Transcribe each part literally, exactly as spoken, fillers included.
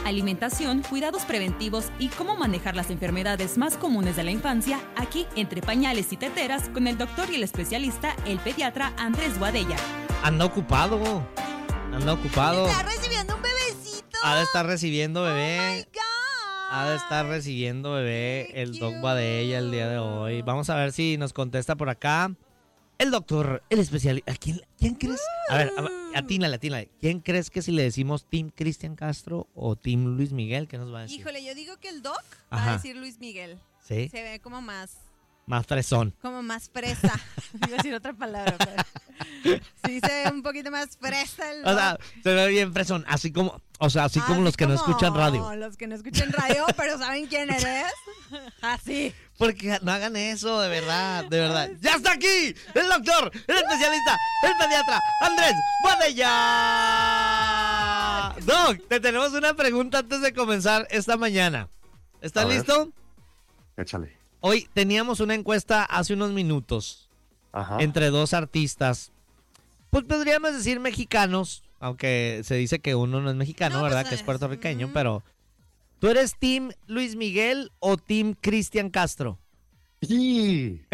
alimentación, cuidados preventivos y cómo manejar las enfermedades más comunes de la infancia, aquí entre pañales y teteras con el doctor y el especialista, el pediatra Andrés Boadella. Anda ocupado, anda ocupado. Está recibiendo un bebecito. Ha de estar recibiendo bebé. Oh my God. Ha de estar recibiendo bebé Qué el cute. Doc Boadella el día de hoy. Vamos a ver si nos contesta por acá. El doctor, el especialista. ¿A quién, quién crees? A ver, a- atínale, atínale. ¿Quién crees que si le decimos Team Cristian Castro o Team Luis Miguel, qué nos va a decir? Híjole, yo digo que el doc va Ajá. a decir Luis Miguel. Sí, Se ve como más, más fresón. como más fresa. Iba a decir otra palabra, pero sí se ve un poquito más fresa el O sea, doc. se ve bien fresón, así como, o sea, así como los que no como escuchan radio. Los que no escuchan radio, pero ¿saben quién eres? Así. Porque no hagan eso, de verdad, de verdad. ¡Ya está aquí! El doctor, el especialista, el pediatra, Andrés Boadella. Doc, te tenemos una pregunta antes de comenzar esta mañana. ¿Estás A ver. listo? Échale. Hoy teníamos una encuesta hace unos minutos Ajá. entre dos artistas. Pues podríamos decir mexicanos, aunque se dice que uno no es mexicano, No, ¿verdad? pues, Que es puertorriqueño, mm. pero ¿tú eres Team Luis Miguel o Team Cristian Castro? Y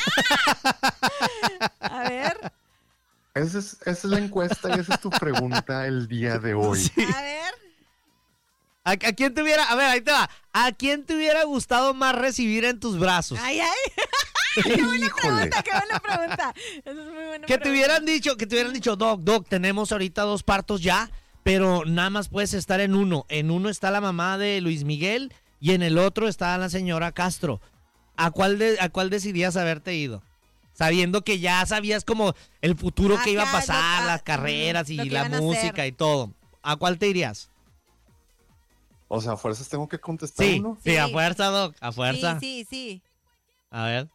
A ver, esa es, esa es la encuesta y esa es tu pregunta el día de hoy. Sí. a ver. ¿A, a quién te hubiera, a ver, ahí te va. ¿A quién te hubiera gustado más recibir en tus brazos? Ay, ay. Híjole. Pregunta, qué buena pregunta. Esa es muy buena Que te pregunta. hubieran dicho, que te hubieran dicho, Doc, Doc, tenemos ahorita dos partos ya, pero nada más puedes estar en uno. En uno está la mamá de Luis Miguel y en el otro está la señora Castro. ¿A cuál, de, a cuál decidías haberte ido? Sabiendo que ya sabías como el futuro Ah, que iba a claro, pasar, ah, las carreras lo y que la iban a música hacer. y todo. ¿A cuál te irías? O sea, a fuerzas tengo que contestar Sí, uno. sí, Sí. a fuerza, Doc, a fuerza. Sí, sí, sí. A ver.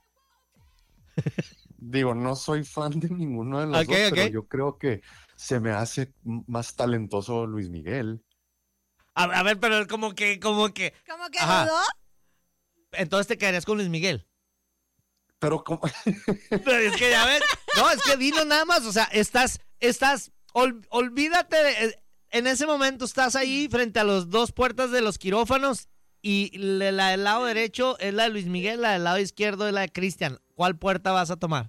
Digo, no soy fan de ninguno de los Ok, dos, ok. pero yo creo que se me hace m- más talentoso Luis Miguel. A, a ver, pero como que, como que. ¿Cómo que Ajá. dudó? Entonces te quedarías con Luis Miguel. Pero como Pero es que ya ves, no, es que vino nada más, o sea, estás, estás, ol- olvídate, de- en ese momento estás ahí frente a las dos puertas de los quirófanos y le- la del lado derecho es la de Luis Miguel, la del lado izquierdo es la de Cristian. ¿Cuál puerta vas a tomar?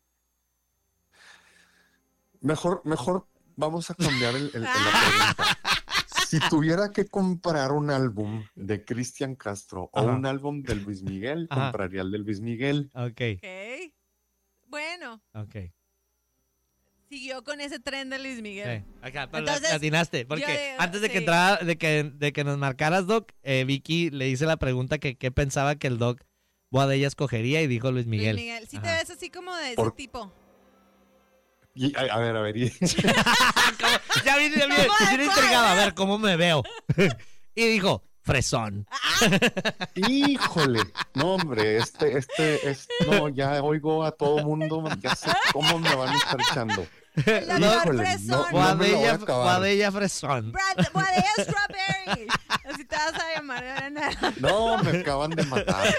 mejor, mejor vamos a cambiar el, el- la pregunta. Si tuviera que comprar un álbum de Cristian Castro Ajá. o un álbum de Luis Miguel, Ajá. compraría el de Luis Miguel. Ok, Ok. Bueno, ok. siguió con ese tren de Luis Miguel. ok. Acá, pero Entonces, la atinaste, porque yo digo, antes de que sí. entrara, de que, de que nos marcaras, Doc, eh, Vicky le hice la pregunta que qué pensaba que el Doc Boadella escogería y dijo Luis Miguel. Luis Miguel. Sí te Ajá. ves así como de ese Por- tipo. Y, a, a ver, a ver. y- Ya vine, ya vine, ¿Cómo de vine cuál? intrigado a ver cómo me veo. Y dijo, fresón. Híjole, no hombre, este, este, es, no, ya oigo a todo mundo, ya sé cómo me van a estar echando. El doctor Híjole, Fresón. no, no me lo voy a Boadella, acabar. Boadella fresón. Brad, Boadella Strawberry. Así te vas a llamar. de ahora en adelante. No, me acaban de matar.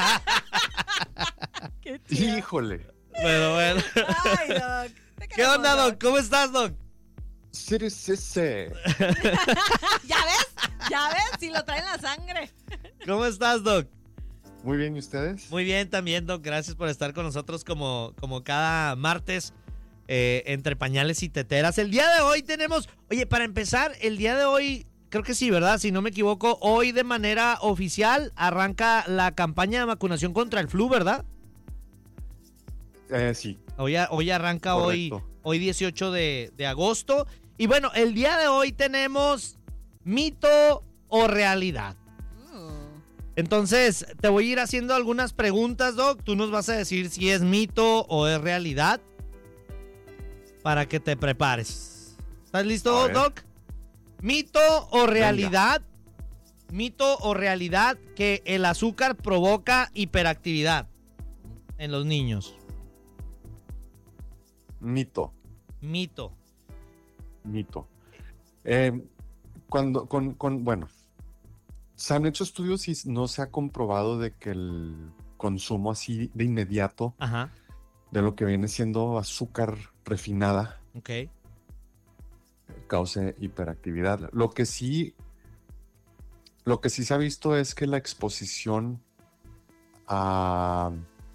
Qué chido. Híjole. Pero bueno. Ay, Doc. Te ¿Qué queremos, onda, Doc? ¿Cómo estás, Doc? Sí, sí, sí. ¿Ya ves? ¿Ya ves? Si lo trae en la sangre. ¿Cómo estás, Doc? Muy bien, ¿y ustedes? Muy bien también, Doc. Gracias por estar con nosotros como, como cada martes eh, entre pañales y teteras. El día de hoy tenemos... Oye, para empezar, el día de hoy... Creo que sí, ¿verdad? Si no me equivoco, hoy de manera oficial arranca la campaña de vacunación contra el flu, ¿verdad? Eh, sí. Hoy, hoy arranca hoy, Correcto. hoy dieciocho de, de agosto. Y bueno, el día de hoy tenemos mito o realidad. Entonces, te voy a ir haciendo algunas preguntas, Doc. Tú nos vas a decir si es mito o es realidad. Para que te prepares. ¿Estás listo, A ver. Doc? ¿Mito o realidad? Mito o realidad que el azúcar provoca hiperactividad en los niños. Mito, Mito. mito. Eh, cuando, con, con, bueno, se han hecho estudios y no se ha comprobado de que el consumo así de inmediato Ajá. de lo que viene siendo azúcar refinada Ok. cause hiperactividad. Lo que sí Lo que sí se ha visto es que la exposición a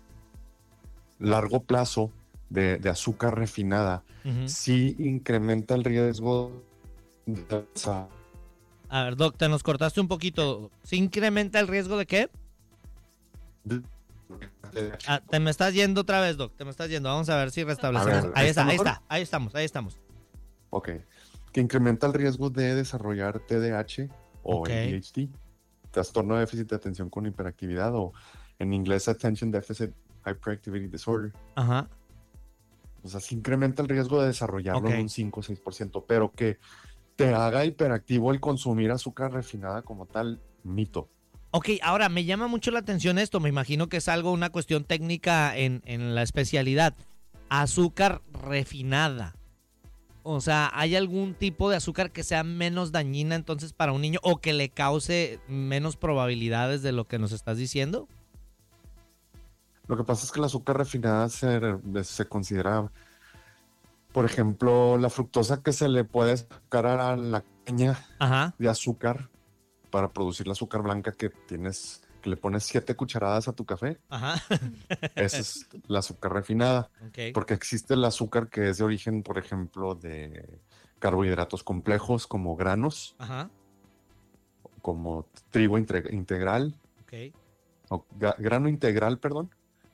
largo plazo de, de azúcar refinada Ujú. sí incrementa el riesgo de... A ver, Doc, te nos cortaste un poquito. ¿Sí incrementa el riesgo de qué? de- Ah, te me estás yendo otra vez, Doc. Te me estás yendo. Vamos a ver si restablecemos. ver, ahí ¿está está, ahí mejor? está. Ahí estamos, ahí estamos. Ok. Que incrementa el riesgo de desarrollar T D A H o Ok. A D H D, trastorno de déficit de atención con hiperactividad, o en inglés Attention Deficit Hyperactivity Disorder. Ajá. O sea, sí incrementa el riesgo de desarrollarlo Ok. en un cinco o seis por ciento, pero que te haga hiperactivo el consumir azúcar refinada como tal, mito. Ok, ahora me llama mucho la atención esto. Me imagino que es algo, una cuestión técnica en, en la especialidad. Azúcar refinada. O sea, ¿hay algún tipo de azúcar que sea menos dañina entonces para un niño o que le cause menos probabilidades de lo que nos estás diciendo? Lo que pasa es que el azúcar refinada se, se considera, por ejemplo, la fructosa que se le puede sacar a la caña Ajá. de azúcar para producir el azúcar blanca que tienes, que le pones siete cucharadas a tu café. Ajá. Esa es la azúcar refinada. Ok. Porque existe el azúcar que es de origen, por ejemplo, de carbohidratos complejos como granos, Ajá. como trigo inte- integral, Ok. o ga- grano integral, perdón.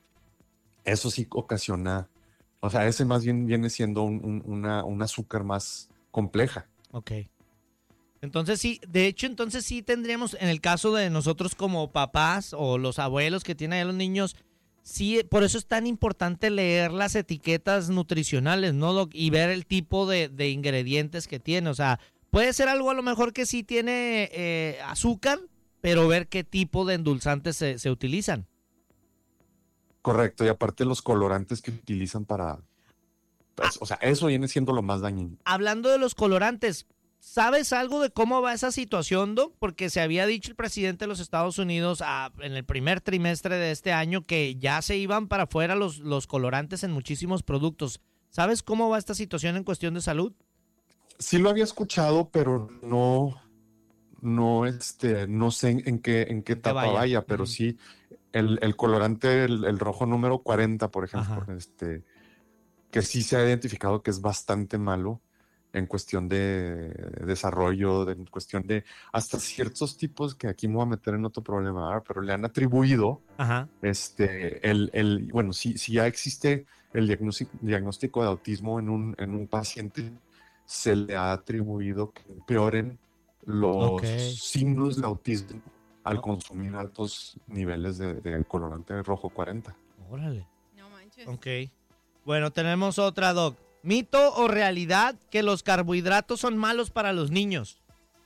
Eso sí ocasiona, o sea, ese más bien viene siendo un, un- una, un azúcar más compleja. Ok. Entonces sí, de hecho, entonces sí tendríamos, en el caso de nosotros como papás o los abuelos que tienen a los niños, sí, por eso es tan importante leer las etiquetas nutricionales, ¿no, Doc? Y ver el tipo de, de ingredientes que tiene. O sea, puede ser algo a lo mejor que sí tiene eh, azúcar, pero ver qué tipo de endulzantes se, se utilizan. Correcto, y aparte los colorantes que utilizan para, pues, o sea, eso viene siendo lo más dañino. Hablando de los colorantes, ¿sabes algo de cómo va esa situación, Doc? Porque se había dicho el presidente de los Estados Unidos ah, en el primer trimestre de este año que ya se iban para afuera los, los colorantes en muchísimos productos. ¿Sabes cómo va esta situación en cuestión de salud? Sí lo había escuchado, pero no, no, este, no sé en, en qué, en qué etapa vaya. vaya, pero Ujú. sí el, el colorante, el, el rojo número cuarenta, por ejemplo, Ajá. este, que sí se ha identificado que es bastante malo en cuestión de desarrollo, de, en cuestión de hasta ciertos tipos que aquí me voy a meter en otro problema, ¿verdad? Pero le han atribuido Ajá. este, el, el, bueno, si, si ya existe el diagnóstico, diagnóstico de autismo en un, en un paciente, se le ha atribuido que empeoren los Ok. signos de autismo al consumir altos niveles de, de colorante rojo cuarenta. Órale. No manches. Ok. Bueno, tenemos otra, Doc. ¿Mito o realidad que los carbohidratos son malos para los niños?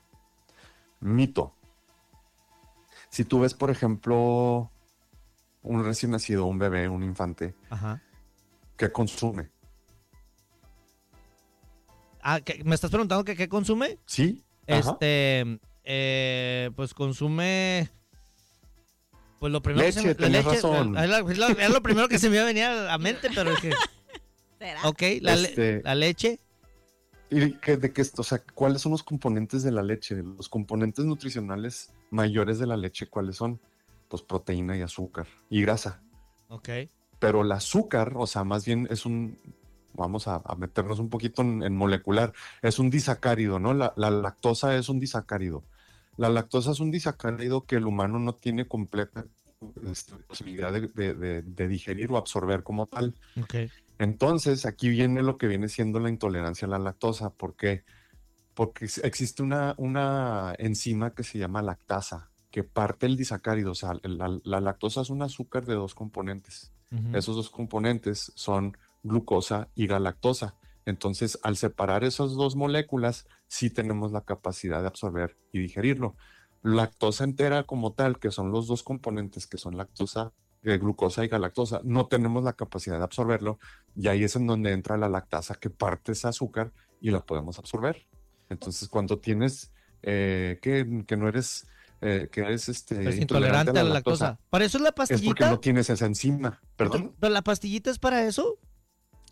Mito. Si tú ves, por ejemplo, un recién nacido, un bebé, un infante, Ajá. ¿qué consume? Ah, ¿qué- ¿me estás preguntando que qué consume? ¿Sí? Ajá. Este, eh, pues consume, pues lo primero Leche, que se me, tenías razón. Es, la- es lo, es lo primero que se me iba a venir a la mente, pero es que, ¿Será? ok, la, le- Este- la leche, ¿Y qué- de qué, o sea, cuáles son los componentes de la leche? Los componentes nutricionales mayores de la leche, ¿cuáles son? Pues proteína y azúcar y grasa. ok, Pero el azúcar, o sea, más bien es un, vamos a, a meternos un poquito en, en molecular, es un disacárido, ¿no? La, la lactosa es un disacárido. La lactosa es un disacárido que el humano no tiene completa este, posibilidad de, de- de- de digerir o absorber como tal. ok, Entonces, aquí viene lo que viene siendo la intolerancia a la lactosa. ¿Por qué? Porque ex- existe una, una enzima que se llama lactasa, que parte el disacárido. O sea, la, la lactosa es un azúcar de dos componentes. ujú, Esos dos componentes son glucosa y galactosa. Entonces, al separar esas dos moléculas, sí tenemos la capacidad de absorber y digerirlo. Lactosa entera como tal, que son los dos componentes que son lactosa, eh, glucosa y galactosa, no tenemos la capacidad de absorberlo, y ahí es en donde entra la lactasa, que parte ese azúcar y la podemos absorber. Entonces, cuando tienes eh, que, que no eres, eh, que eres este, es intolerante a la lactosa. ¿Para eso es la es porque pastillita? no tienes esa enzima. ¿Perdón? ¿Pero la pastillita es para eso?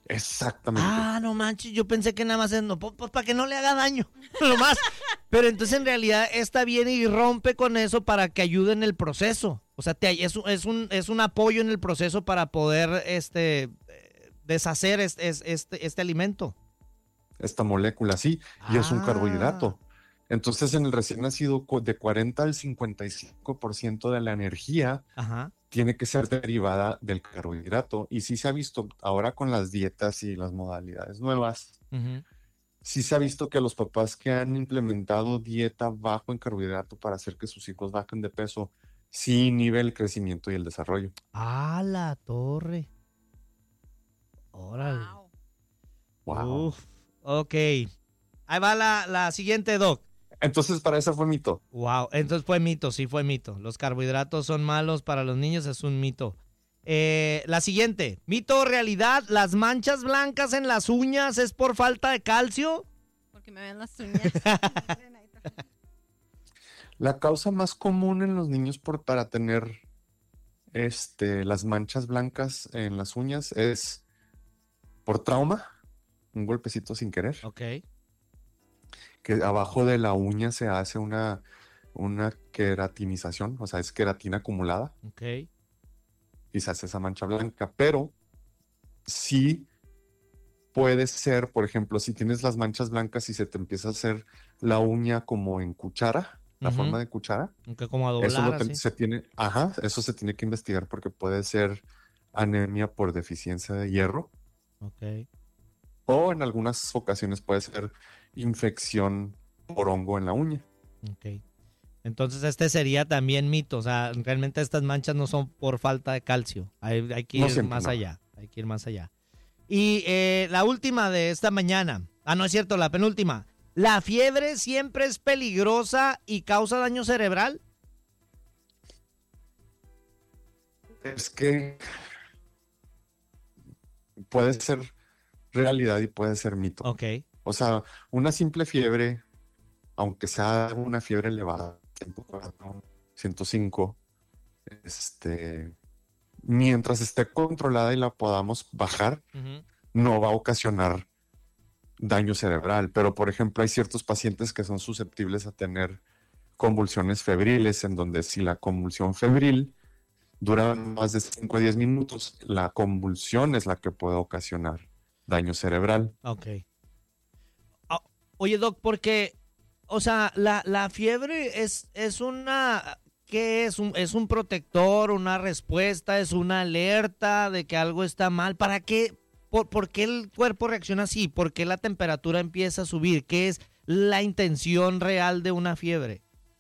Exactamente. Ah, no manches, yo pensé que nada más es, no, pues, pues para que no le haga daño, nomás. Pero entonces en realidad esta viene y rompe con eso para que ayude en el proceso. O sea, te, es, es, un, es un apoyo en el proceso para poder este, deshacer este, este, este alimento. Esta molécula, sí, y Ah. es un carbohidrato. Entonces, en el recién nacido, cu- de cuarenta al cincuenta y cinco por ciento de la energía Ajá. tiene que ser derivada del carbohidrato. Y sí se ha visto ahora con las dietas y las modalidades nuevas, Uh-huh. sí se ha visto que los papás que han implementado dieta bajo en carbohidrato para hacer que sus hijos bajen de peso, sí inhibe el crecimiento y el desarrollo. Ah, la torre. Órale. Wow. Wow. Uf. Ok. Ahí va la, la siguiente, Doc. Entonces, para eso fue mito. Wow, entonces fue mito, sí fue mito. Los carbohidratos son malos para los niños, es un mito. Eh, la siguiente, mito o realidad, ¿las manchas blancas en las uñas es por falta de calcio? Porque me ven las uñas. La causa más común en los niños por, para tener este, las manchas blancas en las uñas es por trauma, un golpecito sin querer, Ok, que abajo de la uña se hace una, una queratinización, o sea, es queratina acumulada ok. y se hace esa mancha blanca, pero sí puede ser, por ejemplo, si tienes las manchas blancas y se te empieza a hacer la uña como en cuchara, la Ujú. forma de cuchara, Aunque como a eso doblar lo te- así. se tiene, ajá, eso se tiene que investigar porque puede ser anemia por deficiencia de hierro Ok. o en algunas ocasiones puede ser infección por hongo en la uña. Ok. Entonces este sería también mito, o sea, realmente estas manchas no son por falta de calcio, hay, hay que No ir siempre, más no. allá, hay que ir más allá. Y eh, la última de esta mañana, ah no es cierto, la penúltima, ¿la fiebre siempre es peligrosa y causa daño cerebral? Es que puede ser realidad y puede ser mito. Ok, O sea, una simple fiebre, aunque sea una fiebre elevada, ciento cuatro, ciento cinco, este, mientras esté controlada y la podamos bajar, ujú, no va a ocasionar daño cerebral. Pero, por ejemplo, hay ciertos pacientes que son susceptibles a tener convulsiones febriles, en donde si la convulsión febril dura más de cinco a diez minutos, la convulsión es la que puede ocasionar daño cerebral. ok. Ah, oye, Doc, porque, o sea, la, la fiebre es, es una, ¿qué es? Un, ¿Es un protector, una respuesta, es una alerta de que algo está mal? ¿Para qué? ¿Por, por qué el cuerpo reacciona así? ¿Por qué la temperatura empieza a subir? ¿Qué es la intención real de una fiebre?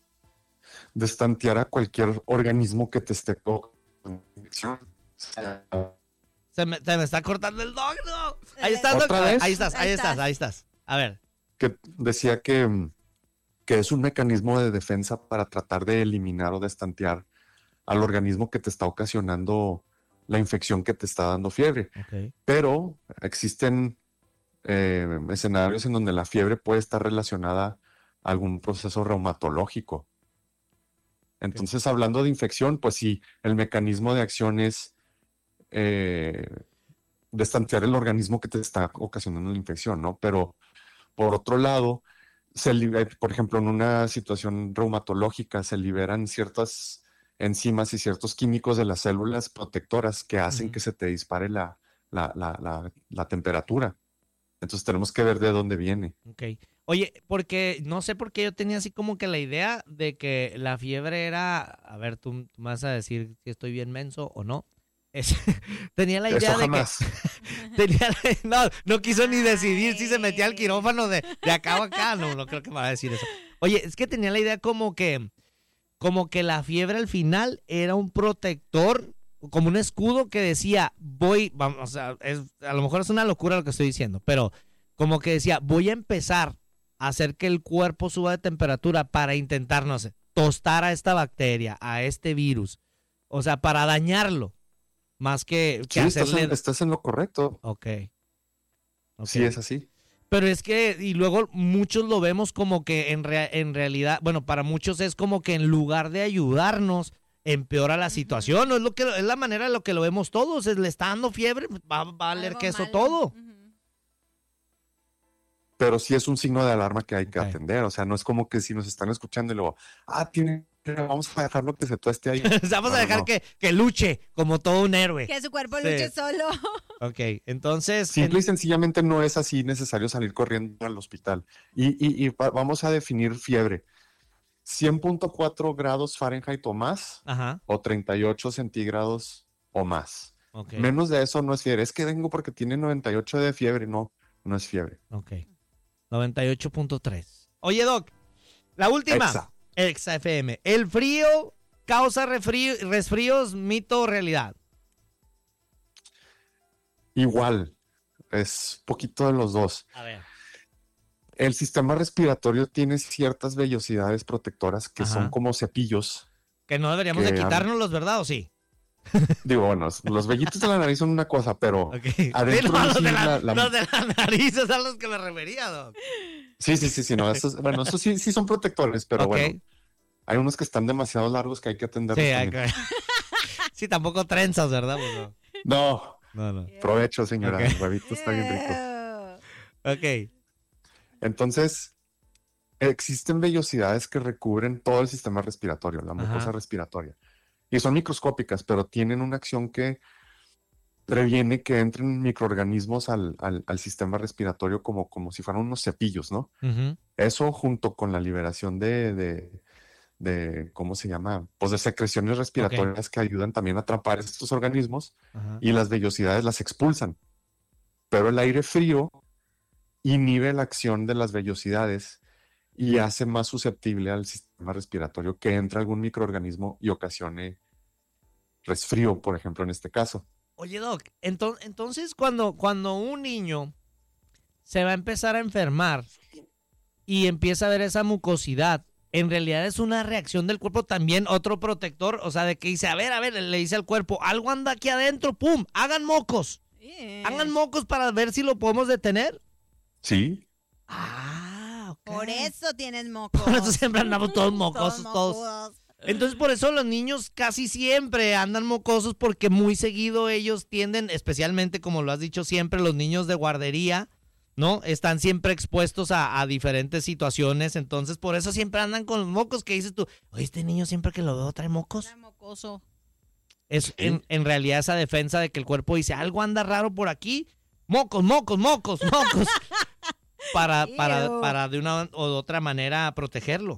De estantear a cualquier organismo que te esté con infección. O sea, Se me, se me está cortando el Doc, ¿no? Ahí estás, Doc. ¿Otra vez? Ahí estás, ahí Ahí estás, estás. ahí estás. A ver. que decía que, mm, que es un mecanismo de defensa para tratar de eliminar o de estantear al organismo que te está ocasionando la infección que te está dando fiebre. Ok. Pero existen eh, escenarios en donde la fiebre puede estar relacionada a algún proceso reumatológico. Entonces, hablando de infección, pues sí, el mecanismo de acción es eh, destantear el organismo que te está ocasionando la infección, ¿no? Pero por otro lado, se libe- por ejemplo, en una situación reumatológica se liberan ciertas enzimas y ciertos químicos de las células protectoras que hacen Ujú. que se te dispare la, la, la, la, la temperatura. Entonces tenemos que ver de dónde viene. Ok. Oye, porque no sé por qué yo tenía así como que la idea de que la fiebre era, a ver, tú, tú me vas a decir que estoy bien menso o no. Es- tenía la idea Eso de jamás. que tenía la- no, no quiso ni decidir si se metía al quirófano de, de acá o acá. No, no creo que me va a decir eso. Oye, es que tenía la idea como que, como que la fiebre al final era un protector, como un escudo que decía, voy, vamos, o sea, es, a lo mejor es una locura lo que estoy diciendo, pero como que decía, voy a empezar a hacer que el cuerpo suba de temperatura para intentar, no sé, tostar a esta bacteria, a este virus, o sea, para dañarlo, más que, que Sí, estás hacerle... en, estás en lo correcto. Ok. Ok. Sí, es así. Pero es que, y luego muchos lo vemos como que en, rea- en realidad, bueno, para muchos es como que en lugar de ayudarnos, empeora la situación. No es lo que es la manera en lo que lo vemos todos. Es, le está dando fiebre, va, va a valer Algo queso malo. todo. Ujú. Pero sí es un signo de alarma que hay que Ok. atender. O sea, no es como que si nos están escuchando y luego, ah, tiene, vamos a dejarlo que se tueste ahí. O sea, vamos No, a no, dejar no. Que, que luche como todo un héroe. Que su cuerpo Sí. luche solo. Ok, entonces... Simple y en- sencillamente no es así necesario salir corriendo al hospital. Y, y- y pa- vamos a definir fiebre. cien punto cuatro grados Fahrenheit o más, Ajá, o treinta y ocho centígrados o más. ok, Menos de eso no es fiebre. Es que vengo porque tiene noventa y ocho de fiebre. No, no es fiebre. ok. noventa y ocho punto tres. Oye, Doc, la última. Exa. Exa F M. ¿El frío causa refri- resfríos, mito o realidad? Igual, es poquito de los dos. A ver. El sistema respiratorio tiene ciertas vellosidades protectoras que Ajá. son como cepillos. Que no deberíamos de Que, quitárnoslos, ¿verdad? ¿O sí? Digo, bueno, los vellitos de la nariz son una cosa, pero Ok. adentro Sí, no, en los, sí de la, la- la- los de la nariz es a los que me refería, Doc. sí, sí, sí, sí, no, esos, bueno, esos sí, sí son protectores, pero Ok. bueno, hay unos que están demasiado largos que hay que atender. Sí, hay que- sí, tampoco trenzas, ¿verdad? Pues no. No, No, no. provecho, señora, Ok. el huevito está bien rico. Ew. Ok. Entonces, existen vellosidades que recubren todo el sistema respiratorio, la mucosa Ajá. respiratoria. Y son microscópicas, pero tienen una acción que previene que entren microorganismos al, al- al sistema respiratorio como, como si fueran unos cepillos, ¿no? Ujú. Eso junto con la liberación de, de, de, ¿cómo se llama? Pues de secreciones respiratorias que ayudan también a atrapar estos organismos Ajá. y las vellosidades las expulsan. Pero el aire frío inhibe la acción de las vellosidades y hace más susceptible al sistema respiratorio que entre algún microorganismo y ocasione resfrío, por ejemplo, en este caso. Oye, Doc, ento- entonces cuando, cuando un niño se va a empezar a enfermar y empieza a ver esa mucosidad, en realidad es una reacción del cuerpo también, otro protector, o sea, de que dice, a ver, a ver, le dice al cuerpo, algo anda aquí adentro, pum, hagan mocos, Eh, hagan mocos para ver si lo podemos detener. Sí, Ah, ok. Por eso tienes mocos. Por eso siempre andamos todos mocosos, todos. mocudos. Entonces, por eso los niños casi siempre andan mocosos porque muy seguido ellos tienden, especialmente como lo has dicho siempre, los niños de guardería, ¿no? Están siempre expuestos a, a diferentes situaciones, entonces por eso siempre andan con los mocos que dices tú, oye, este niño siempre que lo veo trae mocos. Está mocoso. Es en, en realidad esa defensa de que el cuerpo dice, algo anda raro por aquí, mocos, mocos, mocos, mocos, para, para, Ew. para de una o de otra manera protegerlo.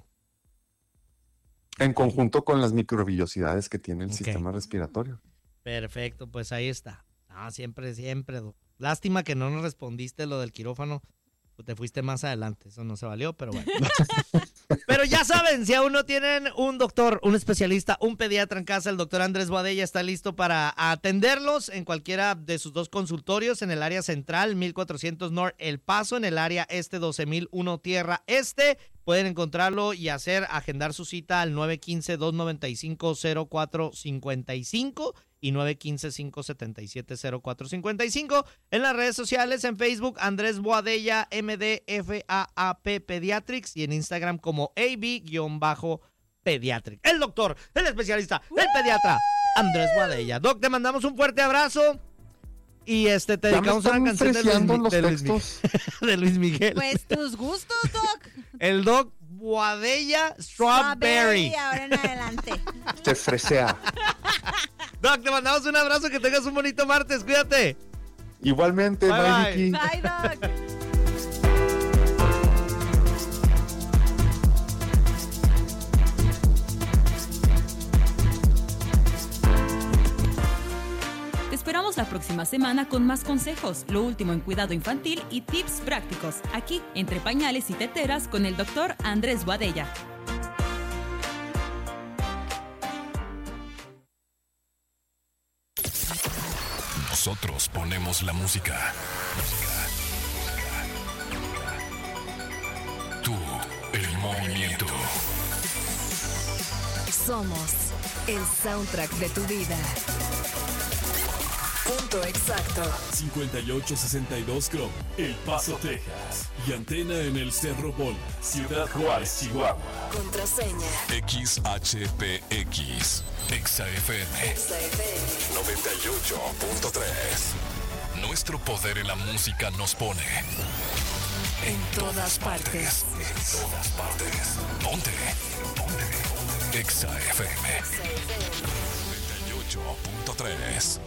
en conjunto con las microvillosidades que tiene el Ok. sistema respiratorio. Perfecto, pues ahí está. No, siempre, siempre. Doc. Lástima que no nos respondiste lo del quirófano. Pues te fuiste más adelante. Eso no se valió, pero bueno. Pero ya saben, si aún no tienen un doctor, un especialista, un pediatra en casa, el doctor Andrés Boadella está listo para atenderlos en cualquiera de sus dos consultorios, en el área central, mil cuatrocientos North El Paso, en el área este, doce mil uno Tierra Este. Pueden encontrarlo y hacer, agendar su cita al nueve uno cinco, dos nueve cinco, cero cuatro cinco cinco y nueve uno cinco, cinco siete siete, cero cuatro cinco cinco. En las redes sociales, en Facebook, Andrés Boadella, M D F A A P Pediatrics, y en Instagram como A B-Pediatric. El doctor, el especialista, el pediatra, Andrés Boadella. Doc, te mandamos un fuerte abrazo y este te Ya me dedicamos una están canción de Luis, freciando Mi- los de Luis Mi- textos. de Luis Miguel. Pues tus gustos, Doc. El Doc Boadella Strawberry. Ahora en adelante. Te fresea. Doc, te mandamos un abrazo, que tengas un bonito martes, cuídate. Igualmente, Bye, bye, bye. Vicky. Bye, Doc. Te esperamos la próxima semana con más consejos, lo último en cuidado infantil y tips prácticos, aquí entre pañales y teteras con el doctor Andrés Boadella. Nosotros ponemos la música. Tú, el movimiento. Somos el soundtrack de tu vida. Punto exacto. cincuenta y ocho sesenta y dos Chrome, El Paso, Texas. y antena en el Cerro Bola, Ciudad Juárez, Chihuahua. Contraseña. X H P X. Exa F M. Exa F M. noventa y ocho punto tres. Nuestro poder en la música nos pone en todas partes. En todas partes. Ponte. Ponte. Exa F M. noventa y ocho punto tres.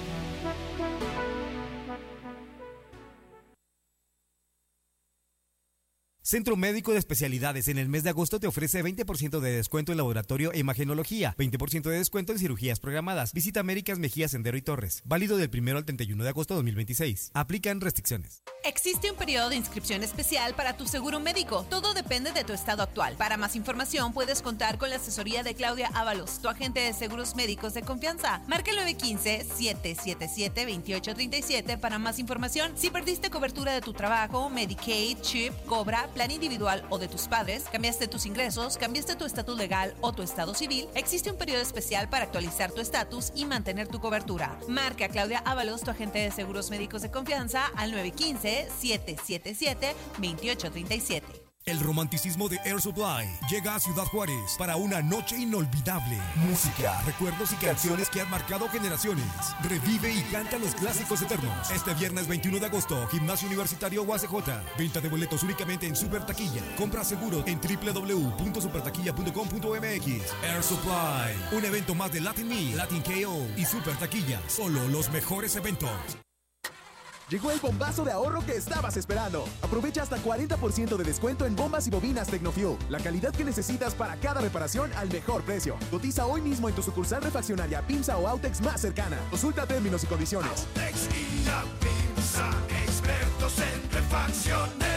Centro Médico de Especialidades en el mes de agosto te ofrece veinte por ciento de descuento en laboratorio e imagenología, veinte por ciento de descuento en cirugías programadas. Visita Américas Mejía, Sendero y Torres. Válido del primero al treinta y uno de agosto de dos mil veintiséis. Aplican restricciones. Existe un periodo de inscripción especial para tu seguro médico. Todo depende de tu estado actual. Para más información puedes contar con la asesoría de Claudia Ábalos, tu agente de seguros médicos de confianza. Marca el nueve uno cinco, siete siete siete, dos ocho tres siete para más información. Si perdiste cobertura de tu trabajo, Medicaid, Chip, Cobra, plan individual o de tus padres, cambiaste tus ingresos, cambiaste tu estatus legal o tu estado civil, existe un periodo especial para actualizar tu estatus y mantener tu cobertura. Marca a Claudia Ábalos, tu agente de seguros médicos de confianza, al nueve uno cinco, siete siete siete, dos ocho tres siete. El romanticismo de Air Supply llega a Ciudad Juárez para una noche inolvidable. Música, recuerdos y canciones que han marcado generaciones. Revive y canta los clásicos eternos. Este viernes veintiuno de agosto, Gimnasio Universitario U A C J. Venta de boletos únicamente en Super Taquilla. Compra seguro en doble u doble u doble u punto super taquilla punto com punto m x. Air Supply, un evento más de Latin Me, Latin K O y Super Taquilla. Solo los mejores eventos. Llegó el bombazo de ahorro que estabas esperando. Aprovecha hasta cuarenta por ciento de descuento en bombas y bobinas Tecnofuel. La calidad que necesitas para cada reparación al mejor precio. Cotiza hoy mismo en tu sucursal refaccionaria PIMSA o Autex más cercana. Consulta términos y condiciones. Autex y la PIMSA, expertos en refacciones.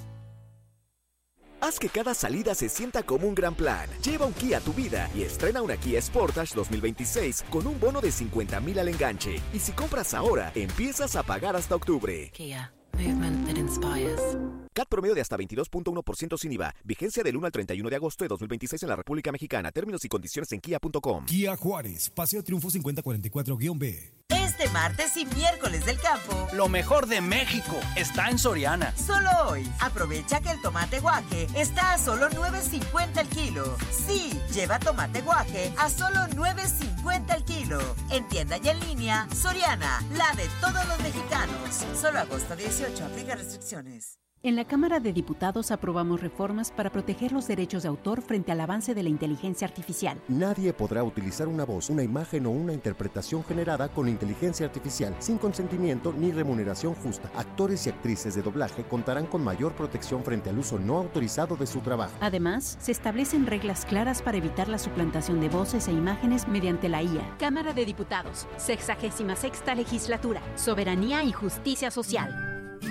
Haz que cada salida se sienta como un gran plan. Lleva un Kia a tu vida y estrena una Kia Sportage dos mil veintiséis con un bono de cincuenta mil al enganche. Y si compras ahora, empiezas a pagar hasta octubre. Kia, movement that inspires. C A T promedio de hasta veintidós punto uno por ciento sin I V A. Vigencia del uno al treinta y uno de agosto de dos mil veintiséis en la República Mexicana. Términos y condiciones en kia punto com. Kia Juárez, Paseo Triunfo cincuenta cuarenta y cuatro B. Este martes y miércoles del campo, lo mejor de México está en Soriana. Solo hoy, aprovecha que el tomate guaje está a solo nueve cincuenta el kilo. Sí, lleva tomate guaje a solo nueve cincuenta el kilo. En tienda y en línea, Soriana, la de todos los mexicanos. Solo agosto dieciocho, aplica restricciones. En la Cámara de Diputados aprobamos reformas para proteger los derechos de autor frente al avance de la inteligencia artificial. Nadie podrá utilizar una voz, una imagen o una interpretación generada con inteligencia artificial sin consentimiento ni remuneración justa. Actores y actrices de doblaje contarán con mayor protección frente al uso no autorizado de su trabajo. Además, se establecen reglas claras para evitar la suplantación de voces e imágenes mediante la I A. Cámara de Diputados, sexagésima sexta legislatura, soberanía y justicia social.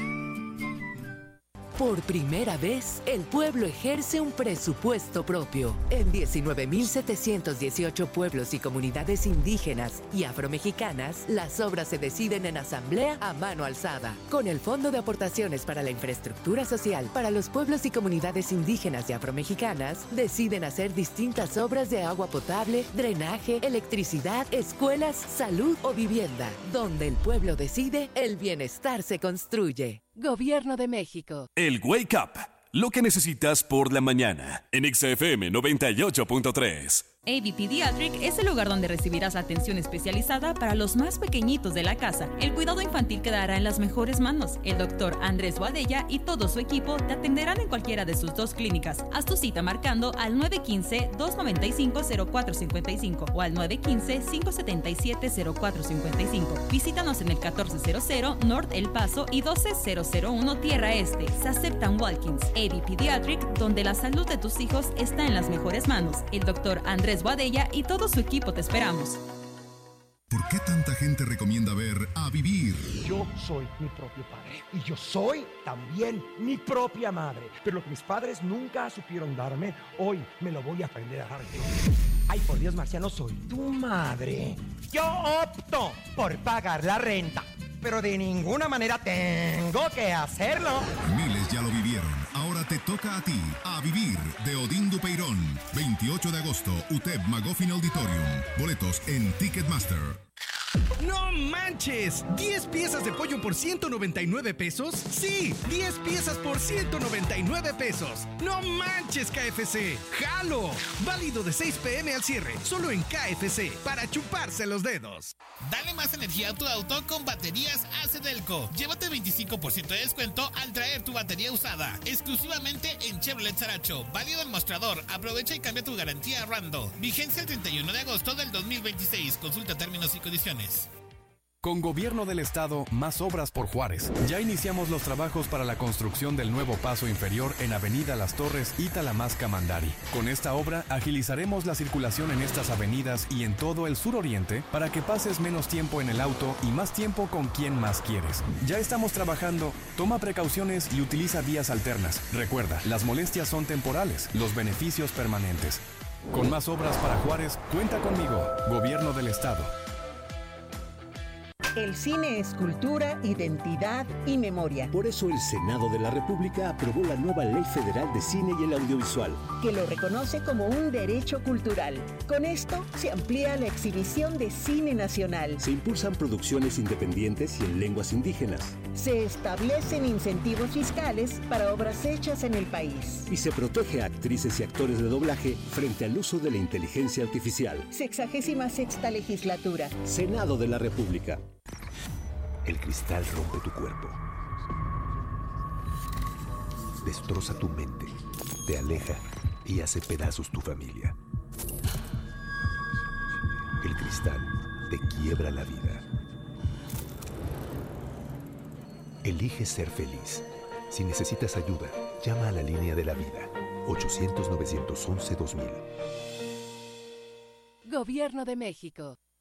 Por primera vez, el pueblo ejerce un presupuesto propio. En diecinueve mil setecientos dieciocho pueblos y comunidades indígenas y afromexicanas, las obras se deciden en asamblea a mano alzada. Con el Fondo de Aportaciones para la Infraestructura Social para los pueblos y comunidades indígenas y afromexicanas, deciden hacer distintas obras de agua potable, drenaje, electricidad, escuelas, salud o vivienda. Donde el pueblo decide, el bienestar se construye. Gobierno de México. El Wake Up, lo que necesitas por la mañana. En Exa F M noventa y ocho punto tres. A B Pediatric es el lugar donde recibirás atención especializada para los más pequeñitos de la casa. El cuidado infantil quedará en las mejores manos. El doctor Andrés Boadella y todo su equipo te atenderán en cualquiera de sus dos clínicas. Haz tu cita marcando al nueve uno cinco, dos nueve cinco, cero cuatro cinco cinco o al nueve uno cinco, cinco siete siete, cero cuatro cinco cinco. Visítanos en el catorce cero cero North El Paso y doce cero uno Tierra Este. Se aceptan walk-ins. A B Pediatric, donde la salud de tus hijos está en las mejores manos. El doctor Andrés Boadella y todo su equipo te esperamos. ¿Por qué tanta gente recomienda ver A Vivir? Yo soy mi propio padre y yo soy también mi propia madre. Pero lo que mis padres nunca supieron darme, hoy me lo voy a aprender a dar yo. Ay, por Dios, Marciano, soy tu madre. Yo opto por pagar la renta, pero de ninguna manera tengo que hacerlo. Miles ya lo vivieron. Ahora te toca a ti. A Vivir, de Odín Dupeirón. veintiocho de agosto, U T E P Magoffin Auditorium. Boletos en Ticketmaster. ¡No manches! ¿diez piezas de pollo por ciento noventa y nueve pesos? ¡Sí! ¡diez piezas por ciento noventa y nueve pesos! ¡No manches, K F C! ¡Jalo! Válido de seis pe eme al cierre, solo en K F C, para chuparse los dedos. Dale más energía a tu auto con baterías Acedelco. Llévate veinticinco por ciento de descuento al traer tu batería usada. Exclusivamente en Chevrolet Saracho. Válido en mostrador. Aprovecha y cambia tu garantía Rando. Vigencia el treinta y uno de agosto del dos mil veintiséis. Consulta términos y condiciones. Con Gobierno del Estado, más obras por Juárez. Ya iniciamos los trabajos para la construcción del nuevo paso inferior en Avenida Las Torres y Talamasca Mandari. Con esta obra, agilizaremos la circulación en estas avenidas y en todo el suroriente para que pases menos tiempo en el auto y más tiempo con quien más quieres. Ya estamos trabajando. Toma precauciones y utiliza vías alternas. Recuerda, las molestias son temporales, los beneficios permanentes. Con más obras para Juárez, cuenta conmigo. Gobierno del Estado. El cine es cultura, identidad y memoria. Por eso el Senado de la República aprobó la nueva Ley Federal de Cine y el Audiovisual, que lo reconoce como un derecho cultural. Con esto se amplía la exhibición de cine nacional. Se impulsan producciones independientes y en lenguas indígenas. Se establecen incentivos fiscales para obras hechas en el país. Y se protege a actrices y actores de doblaje frente al uso de la inteligencia artificial. Sexagésima sexta legislatura. Senado de la República. El cristal rompe tu cuerpo. Destroza tu mente. Te aleja y hace pedazos tu familia. El cristal te quiebra la vida. Elige ser feliz. Si necesitas ayuda, llama a la línea de la vida. ochocientos, novecientos once, dos mil. Gobierno de México.